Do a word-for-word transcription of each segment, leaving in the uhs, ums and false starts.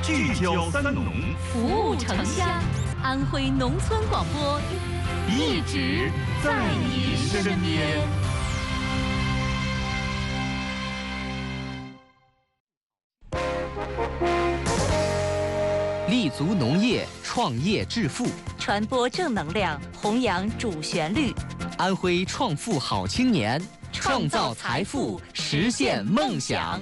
聚焦三农， 服务城乡，安徽农村广播一直在你身边。 立足农业，创业致富， 传播正能量，弘扬主旋律。 安徽创富好青年，创造财富，实现梦想。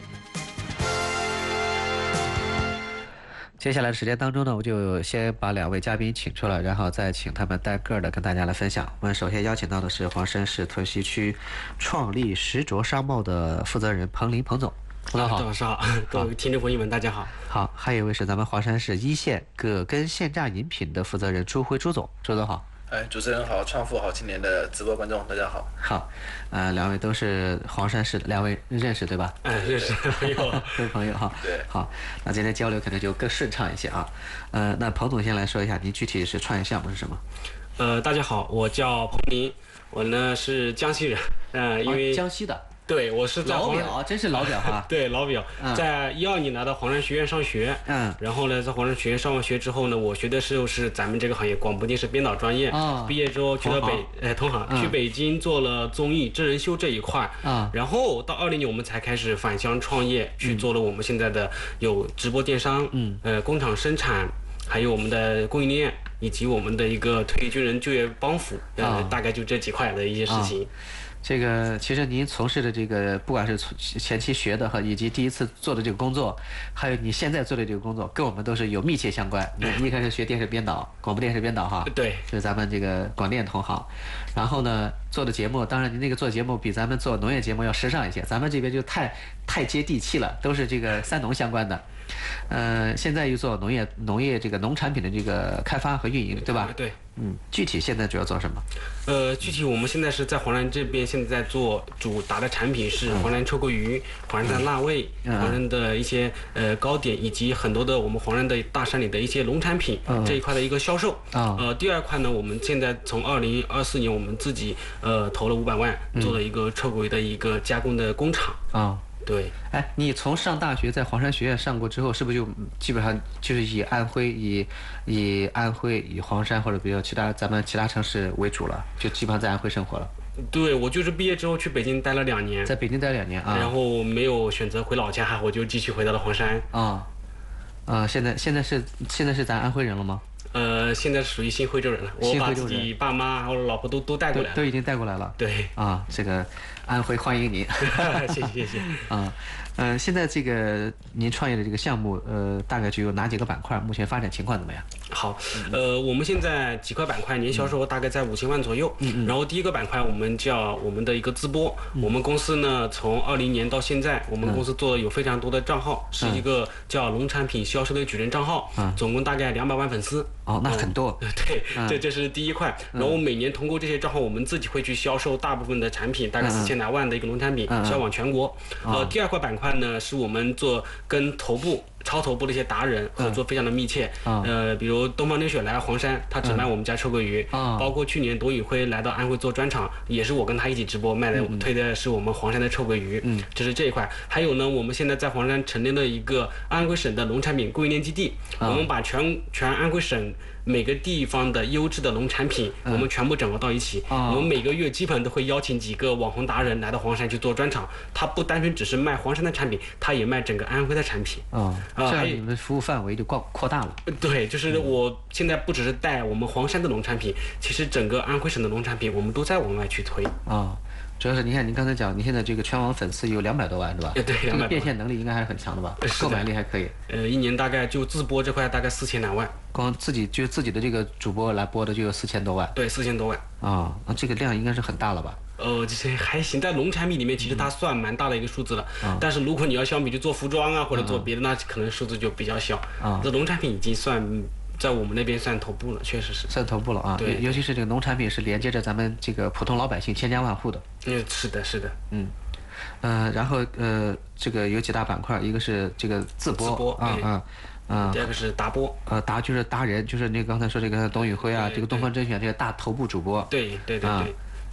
接下来的时间当中呢，我就先把两位嘉宾请出来，然后再请他们单个的跟大家来分享。我们首先邀请到的是黄山市屯溪区创立石卓商贸的负责人彭林彭总。彭总好。 早上好，各位听众朋友们，大家好。 好，还有一位是咱们黄山市一线葛根现榨饮品的负责人朱辉朱总，朱总好。 哎，主持人好，创富好青年的直播观众大家好。 好，呃，两位都是黄山市的，两位认识对吧？ 哎，认识朋友， 都是朋友哈。 对， 好，那今天交流可能就更顺畅一些啊。呃，那彭总先来说一下，您具体是创业项目是什么？ 呃，大家好，我叫彭林，我呢是江西人，呃，因为、 哦、江西的。 对，我是在老表，真是老表哈。 对，老表， 嗯、在一二年来到黄山学院上学， 嗯， 然后呢，在黄山学院上完学之后呢，我学的是是咱们这个行业广播电视编导专业， 哦、 毕业之后去到北，哎，同行、嗯、去北京做了综艺真人秀这一块， 啊、嗯， 然后到二零年我们才开始返乡创业，去做了我们现在的有直播电商， 嗯， 呃，工厂生产，还有我们的供应链，以及我们的一个退役军人就业帮扶，呃， 哦、 大概就这几块的一些事情。 哦这个其实您从事的这个，不管是前期学的和以及第一次做的这个工作，还有你现在做的这个工作，跟我们都是有密切相关。你一开始学电视编导，广播电视编导哈， 对， 就是咱们这个广电同行。然后呢，做的节目，当然您那个做节目比咱们做农业节目要时尚一些，咱们这边就太太接地气了，都是这个三农相关的。呃，现在又做农业农业这个农产品的这个开发和运营，对吧？ 对， 嗯，具体现在主要做什么？ 呃，具体我们现在是在黄山这边，现在在做主打的产品是黄山臭鳜鱼、黄山的辣味、 嗯、 黄山的一些呃糕点，以及很多的我们黄山的大山里的一些农产品、嗯、这一块的一个销售。 嗯、 呃，第二块呢，我们现在从二零二四年我们自己呃投了五百万，做了一个臭鳜鱼的一个加工的工厂。 啊、嗯。 对， 哎，你从上大学在黄山学院上过之后，是不是就基本上就是以安徽、以以安徽、以黄山或者比如其他咱们其他城市为主了，就基本上在安徽生活了？ 对，我就是毕业之后去北京待了两年， 在北京待两年啊， 然后没有选择回老家，我就继续回到了黄山。 啊，啊，现在现在是现在是咱安徽人了吗？ 呃，现在属于新徽州人了，我把自己爸妈还有老婆都都带过来了， 都已经带过来了。 对啊，这个安徽欢迎您， 谢谢谢谢。 啊，呃，现在这个您创业的这个项目，呃，大概就有哪几个板块？目前发展情况怎么样？ 好，呃，我们现在几块板块年销售大概在五千万左右。嗯嗯。然后第一个板块我们叫我们的一个自播，嗯、我们公司呢从二零年到现在，我们公司做了有非常多的账号，嗯、是一个叫农产品销售的举人账号，嗯、总共大概两百万粉丝。 哦，那很多。 嗯、对，嗯、这这是第一块。然后每年通过这些账号，我们自己会去销售大部分的产品，大概四千来万的一个农产品，销往全国。 嗯、 呃，第二块板块呢是我们做跟头部。超头部的一些达人合作非常的密切， 嗯、 呃，比如东方流雪来黄山，他只卖我们家臭鳜鱼， 嗯、 包括去年董宇辉来到安徽做专场，也是我跟他一起直播卖的，嗯、推的是我们黄山的臭鳜鱼， 嗯， 这是这一块。还有呢，我们现在在黄山成立了一个安徽省的农产品供应链基地，嗯、我们把全全安徽省每个地方的优质的农产品，嗯、我们全部整合到一起， 嗯、 我们每个月基本都会邀请几个网红达人来到黄山去做专场，他不单纯只是卖黄山的产品，他也卖整个安徽的产品， 啊、嗯，这样你们的服务范围就扩扩大了。 对，就是我现在不只是带我们黄山的农产品，其实整个安徽省的农产品我们都在往外去推啊。主要是你看，您刚才讲，您现在这个全网粉丝有两百多万，是吧？ 对， 这个变现能力应该还是很强的吧？购买力还可以。 呃，一年大概就自播这块大概四千来万， 光自己就自己的这个主播来播的就有四千多万。 对，四千多万啊，那这个量应该是很大了吧？ 呃，这些还行，在农产品里面其实它算蛮大的一个数字了。 嗯、 但是如果你要相比去做服装啊或者做别的，嗯、那可能数字就比较小。 啊、嗯， 这农产品已经算。在我们那边算头部了，确实是算头部了啊。 对， 尤其是这个农产品是连接着咱们这个普通老百姓千家万户的。 嗯，是的，是的。 嗯，呃，然后呃，这个有几大板块，一个是这个自播， 自播啊啊啊。 第二个是达播， 呃，达就是达人，就是那刚才说这个董宇辉啊，这个东方甄选这个大头部主播。 对对对对。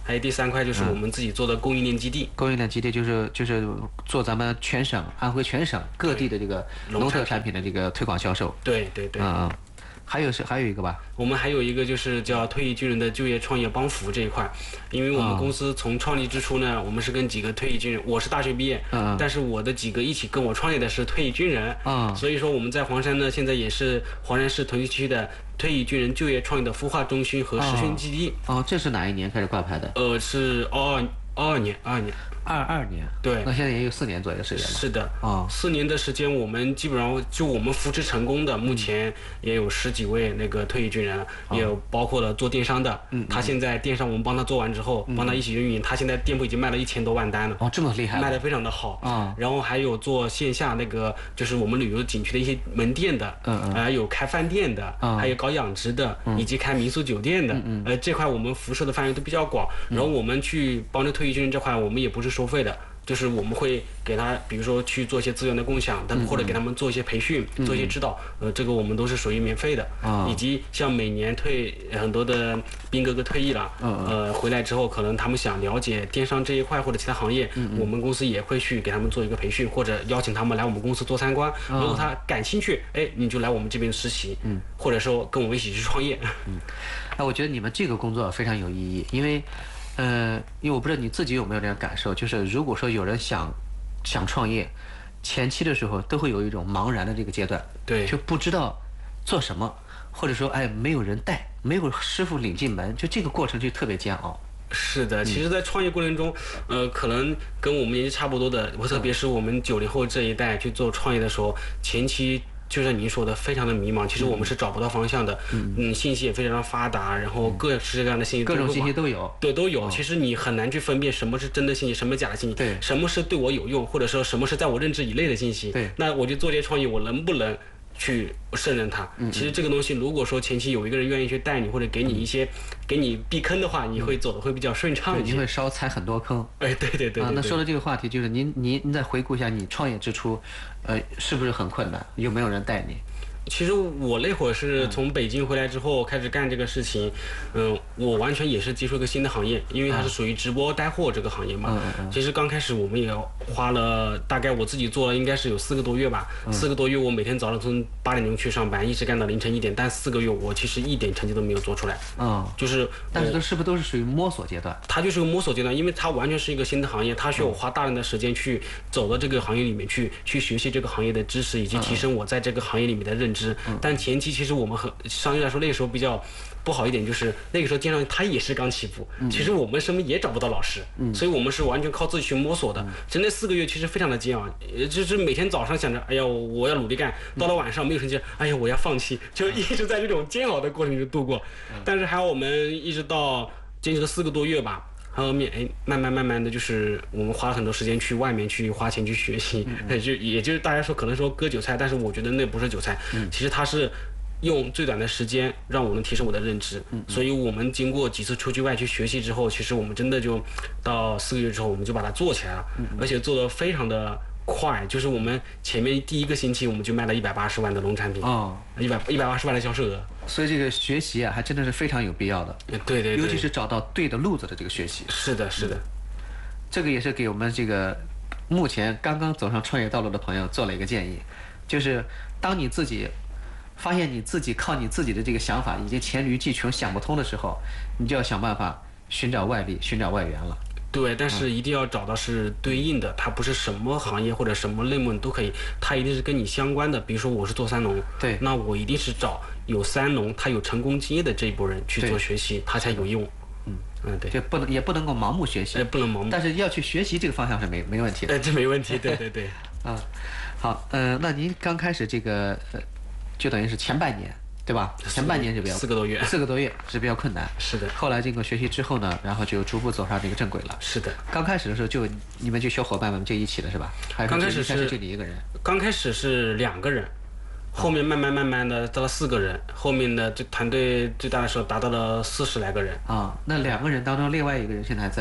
还有第三块就是我们自己做的供应链基地。 供应链基地就是就是做咱们全省安徽全省各地的这个农特产品的这个推广销售。 对对对。 嗯嗯。还有是还有一个吧， 我们还有一个就是叫退役军人的就业创业帮扶这一块，因为我们公司从创立之初呢，我们是跟几个退役军人，我是大学毕业，嗯，但是我的几个一起跟我创业的是退役军人，嗯，所以说我们在黄山呢，现在也是黄山市屯溪区的退役军人就业创业的孵化中心和实训基地。 哦，哦这是哪一年开始挂牌的？ 呃，是二二二二年，二二年。 二二年， 对， 那现在也有四年左右的时间了。 是的，啊，四年的时间，我们基本上就我们扶持成功的，目前也有十几位那个退役军人，也有包括了做电商的，嗯，他现在电商我们帮他做完之后，帮他一起运营，他现在店铺已经卖了一千多万单了， 哦，这么厉害， 卖的非常的好啊。然后还有做线下那个，就是我们旅游景区的一些门店的，嗯嗯，还有开饭店的，还有搞养殖的，以及开民宿酒店的，嗯，呃，这块我们辐射的范围都比较广。然后我们去帮着退役军人这块，我们也不是收费的。就是我们会给他，比如说去做一些资源的共享，但或者给他们做一些培训，嗯、做一些指导，呃，这个我们都是属于免费的。啊、以及像每年退很多的兵哥哥退役了，嗯、呃，回来之后可能他们想了解电商这一块或者其他行业，嗯、我们公司也会去给他们做一个培训，或者邀请他们来我们公司做参观。如果他感兴趣，哎，你就来我们这边实习，嗯，或者说跟我们一起去创业。 嗯，哎，我觉得你们这个工作非常有意义，因为。呃，因为我不知道你自己有没有这样感受，就是如果说有人想想创业，前期的时候都会有一种茫然的这个阶段， 对， 就不知道做什么，或者说哎没有人带，没有师傅领进门，就这个过程就特别煎熬。 是的，其实，在创业过程中，呃，可能跟我们年纪差不多的，特别是我们九零后这一代去做创业的时候，前期。就像您说的，非常的迷茫。其实我们是找不到方向的，嗯，嗯信息也非常的发达，然后各式各样的信息， 各种信息都有， 对，都有。其实你很难去分辨什么是真的信息，什么假的信息， 对， 什么是对我有用，或者说什么是在我认知以内的信息， 对。 那我就做这些创业，我能不能去胜任它？嗯、其实这个东西，如果说前期有一个人愿意去带你，或者给你一些、嗯、给你避坑的话，你会走的会比较顺畅一些。 你会少踩很多坑。 哎，对对 对, 对, 对、 啊。那说到这个话题，就是您您您再回顾一下你创业之初，呃，是不是很困难？有没有人带你？ 其实我那会儿是从北京回来之后开始干这个事情，嗯，我完全也是接触一个新的行业，因为它是属于直播带货这个行业嘛。嗯嗯。其实刚开始我们也花了大概我自己做了应该是有四个多月吧，嗯、四个多月我每天早上从八点钟去上班，一直干到凌晨一点，但四个月我其实一点成绩都没有做出来。嗯。就是， 但是都是不是都是属于摸索阶段？ 它就是个摸索阶段，因为它完全是一个新的行业，它需要我花大量的时间去走到这个行业里面去，去学习这个行业的知识，以及提升我在这个行业里面的认知。嗯、但前期其实我们很相对来说那个时候比较不好一点，就是那个时候电商它也是刚起步，嗯、其实我们身边也找不到老师，嗯、所以我们是完全靠自己去摸索的。其实那四个月其实非常的煎熬，就是每天早上想着哎呀我要努力干，到了晚上没有成绩，哎呀我要放弃，就一直在这种煎熬的过程中度过。但是还好我们一直到坚持了四个多月吧。后面哎，慢慢慢慢的就是我们花了很多时间去外面去花钱去学习，嗯、就也就是大家说可能说割韭菜，但是我觉得那不是韭菜，嗯、其实它是用最短的时间让我能提升我的认知。嗯、所以我们经过几次出去外去学习之后，其实我们真的就到四个月之后我们就把它做起来了，嗯、而且做得非常的快，就是我们前面第一个星期我们就卖了一百八十万的农产品，哦，一百一百八十万的销售额。 所以这个学习啊，还真的是非常有必要的。 对对对， 尤其是找到对的路子的这个学习。 是的，是的。 这个也是给我们这个目前刚刚走上创业道路的朋友做了一个建议，就是当你自己发现你自己靠你自己的这个想法已经黔驴技穷想不通的时候，你就要想办法寻找外力，寻找外援了。 对，但是一定要找到是对应的，它不是什么行业或者什么类目都可以，它一定是跟你相关的。比如说我是做三农， 对， 那我一定是找有三农他有成功经验的这一波人去做学习，他才有用。嗯嗯，对， 就不能也不能够盲目学习， 哎，不能盲目， 但是要去学习这个方向是没没问题的。 哎，这没问题，对对对。 啊，好，呃，那您刚开始这个，呃，就等于是前半年。对吧？前半年是比较四个多月， 四个多月是比较困难。 是的。 后来经过学习之后呢，然后就逐步走上这个正轨了。 是的。 刚开始的时候就你们就小伙伴们就一起的是吧？ 刚开始是就你一个人。 刚开始是两个人，后面慢慢慢慢的到了四个人，后面的这团队最大的时候达到了四十来个人。 啊，那两个人当中另外一个人现在还在吗？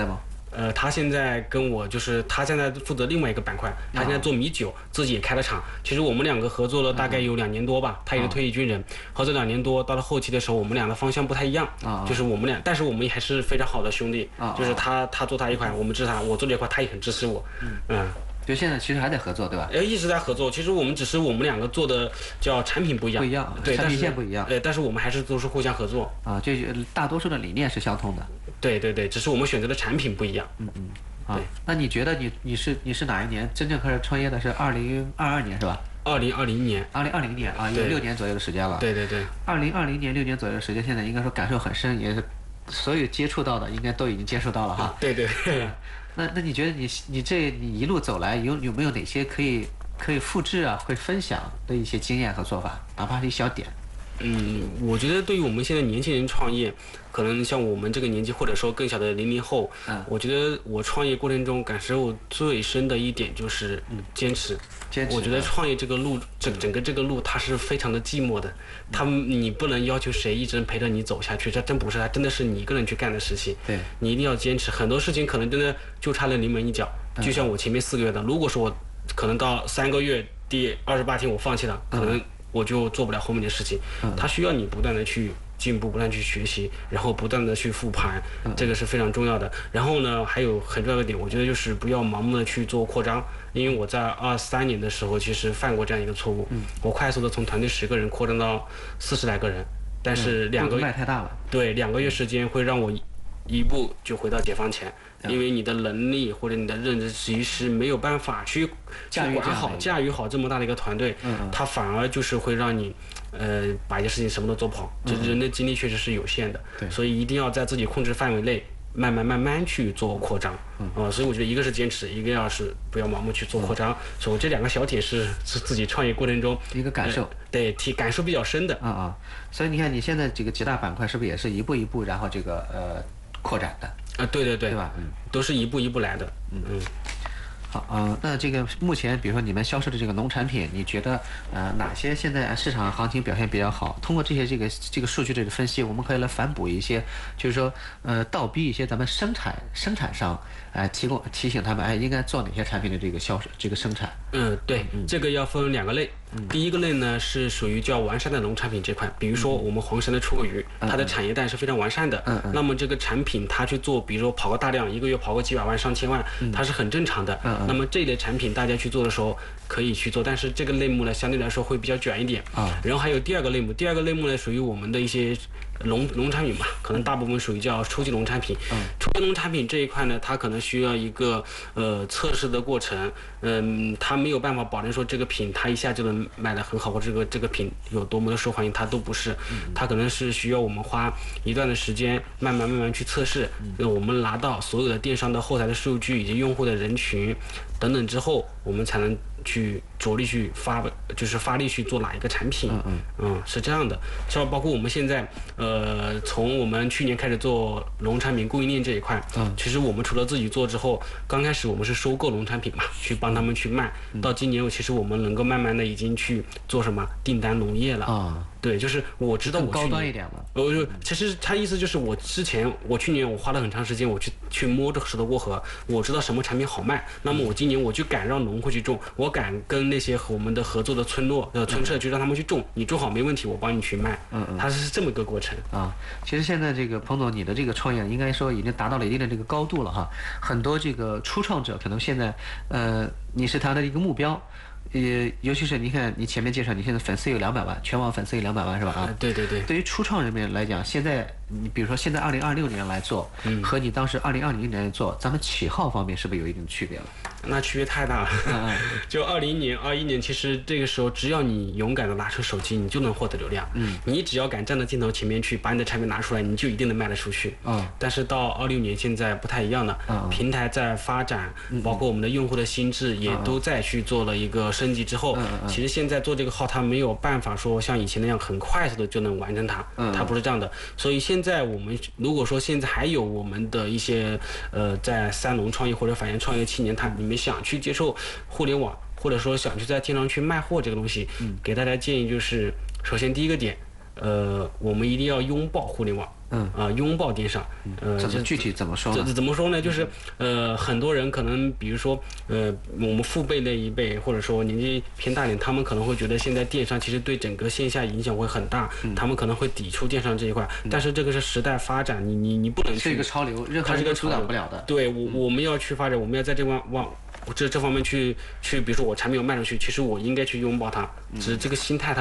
呃，他现在跟我就是他现在负责另外一个板块，他现在做米酒，自己也开了厂。其实我们两个合作了大概有两年多吧，他也是退役军人，合作两年多，到了后期的时候，我们俩的方向不太一样，就是我们俩，但是我们还是非常好的兄弟，就是他他做他一块，我们支持他，我做这一块，他也很支持我，嗯。 就现在其实还在合作，对吧？ 呃，一直在合作。其实我们只是我们两个做的叫产品不一样， 不一样， 对， 产品线不一样。 呃，但是我们还是都是互相合作。 啊，就大多数的理念是相通的。 对对对，只是我们选择的产品不一样。 嗯嗯。啊，那你觉得你你是你是哪一年真正开始创业的？是二零二二年是吧？ 二零二零年。 二零二零年啊，有六年左右的时间了。 对对对。 二零二零年六年左右的时间，现在应该说感受很深，也是所有接触到的应该都已经接触到了哈。 对对对。 那那你觉得你你这你一路走来有有没有哪些可以可以复制啊，会分享的一些经验和做法，哪怕是一小点？ 嗯，我觉得对于我们现在年轻人创业，可能像我们这个年纪，或者说更小的零零后，嗯，我觉得我创业过程中感受最深的一点就是坚持。 坚持。 我觉得创业这个路，整整个这个路，它是非常的寂寞的。他们你不能要求谁一直陪着你走下去，这真不是，它真的是你一个人去干的事情。 对。 你一定要坚持，很多事情可能真的就差了临门一脚。就像我前面四个月的，如果说我可能到三个月第二十八天我放弃了，可能我就做不了后面的事情。它需要你不断的去进步，不断去学习，然后不断的去复盘，这个是非常重要的。然后呢，还有很重要的点，我觉得就是不要盲目的去做扩张，因为我在二三年的时候其实犯过这样一个错误，我快速的从团队十个人扩张到四十来个人，但是两个卖太大了， 对，两个月时间会让我一步就回到解放前。因为你的能力或者你的认知其实没有办法去驾驭管好驾驭好这么大的一个团队，嗯嗯，它反而就是会让你，呃，把一些事情什么都做不好。这人的精力确实是有限的， 对， 所以一定要在自己控制范围内，慢慢慢慢去做扩张。嗯，呃，所以我觉得一个是坚持，一个要是不要盲目去做扩张。所以这两个小点是是自己创业过程中一个感受， 呃、对，体感受比较深的。 啊啊，所以你看你现在这个几大板块是不是也是一步一步，然后这个呃扩展的？ 啊，对对对， 对吧？嗯， 都是一步一步来的。嗯嗯。 好啊、呃，那这个目前，比如说你们销售的这个农产品，你觉得呃哪些现在市场行情表现比较好？通过这些这个这个数据的分析，我们可以来反哺一些，就是说呃倒逼一些咱们生产生产商，哎、呃、提供提醒他们哎应该做哪些产品的这个销售这个生产。 嗯，对，嗯、这个要分两个类。嗯、第一个类呢是属于叫完善的农产品这块，比如说我们黄山的出口鱼，嗯、它的产业带是非常完善的。嗯嗯。那么这个产品它去做，比如说跑个大量，一个月跑个几百万、上千万，嗯、它是很正常的。嗯嗯。那么这一类产品大家去做的时候可以去做，但是这个类目呢相对来说会比较卷一点。啊。然后还有第二个类目，第二个类目呢属于我们的一些农农产品吧，可能大部分属于叫初级农产品。嗯。初级农产品这一块呢，它可能需要一个呃测试的过程，嗯，它没有办法保证说这个品它一下就能卖得很好，或者这个这个品有多么的受欢迎，它都不是，它可能是需要我们花一段的时间，慢慢慢慢去测试，嗯、我们拿到所有的电商的后台的数据以及用户的人群等等之后，我们才能去着力去发，就是发力去做哪一个产品，嗯嗯，嗯是这样的，像包括我们现在，呃，从我们去年开始做农产品供应链这一块，嗯，其实我们除了自己做之后，刚开始我们是收购农产品嘛，去帮他们去卖，嗯、到今年其实我们能够慢慢的已经去做什么订单农业了啊。对，就是我知道我去高端一点了。 我就其实他意思就是我之前我去年我花了很长时间我去去摸着石头过河，我知道什么产品好卖，那么我今年我就敢让农户去种，我敢跟那些和我们的合作的村落呃村社去让他们去种，你种好没问题，我帮你去卖。嗯嗯，它是这么一个过程啊。其实现在这个彭总，你的这个创业应该说已经达到了一定的这个高度了哈。很多这个初创者可能现在呃你是他的一个目标。呃，尤其是你看，你前面介绍，你现在粉丝有两百万，全网粉丝有两百万是吧？啊， 对对对。 对于初创人们来讲，现在你比如说现在二零二六年来做，嗯，和你当时二零二零年来做，咱们起号方面是不是有一定区别了？ 那区别太大了。嗯嗯。就二零年、二一年，其实这个时候只要你勇敢的拿出手机，你就能获得流量。嗯。你只要敢站到镜头前面去，把你的产品拿出来，你就一定能卖得出去。嗯。但是到二六年现在不太一样了，嗯，平台在发展，包括我们的用户的心智也都在去做了一个升级之后，嗯嗯、其实现在做这个号，它没有办法说像以前那样很快速的就能完成它，嗯、它不是这样的。所以现在我们如果说现在还有我们的一些呃在三农创业或者反向创业青年，他你们想去接受互联网，或者说想去在电商去卖货这个东西，嗯、给大家建议就是，首先第一个点，呃，我们一定要拥抱互联网。 嗯啊、呃，拥抱电商，呃， 怎么具体怎么说呢？ 怎怎么说呢？就是呃，很多人可能比如说呃，我们父辈那一辈，或者说年纪偏大点，他们可能会觉得现在电商其实对整个线下影响会很大，嗯、他们可能会抵触电商这一块。嗯、但是这个是时代发展，你你你不能去， 是一个潮流，任何人都阻挡不了的。 对我、嗯、我们要去发展，我们要在这方往。这这方面去去，比如说我产品要卖出去，其实我应该去拥抱它，只是这个心态它